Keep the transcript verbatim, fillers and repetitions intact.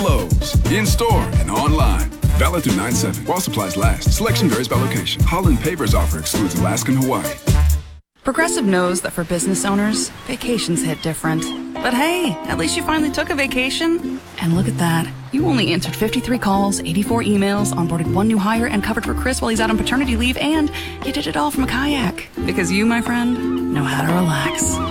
Lowe's, in-store and online. Valid through nine seven. While supplies last. Selection varies by location. Holland Pavers offer excludes Alaska and Hawaii. Progressive knows that for business owners, vacations hit different. But hey, at least you finally took a vacation. And look at that. You only answered fifty-three calls, eighty-four emails, onboarded one new hire, and covered for Chris while he's out on paternity leave, and you did it all from a kayak. Because you, my friend, know how to relax.